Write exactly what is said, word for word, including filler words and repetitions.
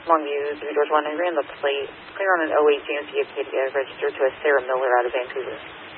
Longview, three doors one. I ran the plate. Clear on an oh eight G M C Acadia registered to a Sarah Miller out of Vancouver.